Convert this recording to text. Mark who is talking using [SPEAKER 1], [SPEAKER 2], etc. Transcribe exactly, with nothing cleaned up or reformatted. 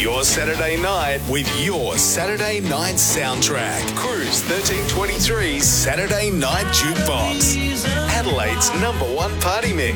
[SPEAKER 1] your Saturday night with your Saturday night soundtrack. Cruise thirteen twenty-three's Saturday Night Jukebox. Adelaide's number one party mix.